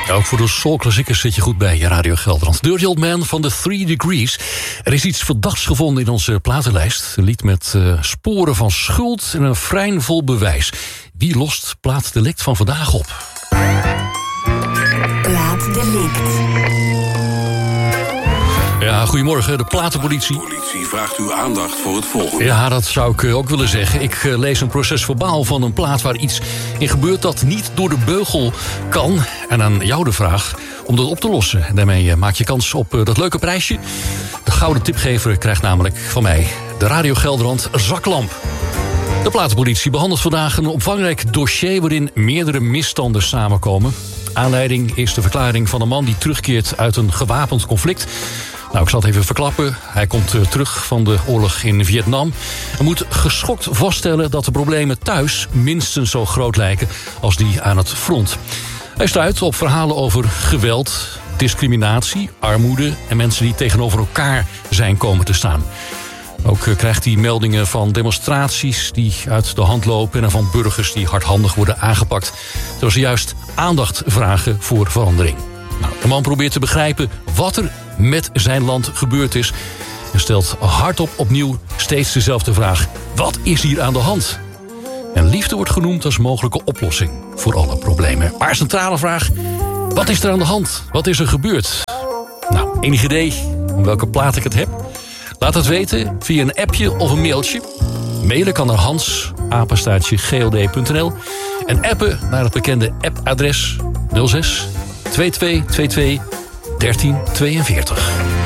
Ook voor de soulklassiekers zit je goed bij je Radio Gelderland. Dirty Old Man van de 3 Degrees. Er is iets verdachts gevonden in onze platenlijst. Een lied met sporen van schuld en een refrein vol bewijs. Wie lost Plaatdelict van vandaag op? Plaatdelict. Ja, goedemorgen, de platenpolitie. De politie vraagt uw aandacht voor het volgende. Ja, dat zou ik ook willen zeggen. Ik lees een procesverbaal van een plaat waar iets in gebeurt dat niet door de beugel kan. En aan jou de vraag om dat op te lossen. En daarmee maak je kans op dat leuke prijsje. De gouden tipgever krijgt namelijk van mij de Radio Gelderland zaklamp. De platenpolitie behandelt vandaag een omvangrijk dossier waarin meerdere misstanden samenkomen. Aanleiding is de verklaring van een man die terugkeert uit een gewapend conflict. Nou, ik zal het even verklappen. Hij komt terug van de oorlog in Vietnam. En moet geschokt vaststellen dat de problemen thuis minstens zo groot lijken als die aan het front. Hij stuit op verhalen over geweld, discriminatie, armoede en mensen die tegenover elkaar zijn komen te staan. Ook krijgt hij meldingen van demonstraties die uit de hand lopen en van burgers die hardhandig worden aangepakt, terwijl ze juist aandacht vragen voor verandering. Nou, de man probeert te begrijpen wat er met zijn land gebeurd is en stelt hardop opnieuw steeds dezelfde vraag: wat is hier aan de hand? En liefde wordt genoemd als mogelijke oplossing voor alle problemen. Maar centrale vraag: wat is er aan de hand? Wat is er gebeurd? Nou, enig idee om welke plaat ik het heb? Laat het weten via een appje of een mailtje. Mailen kan naar hans@gld.nl en appen naar het bekende appadres 06 2222 1342.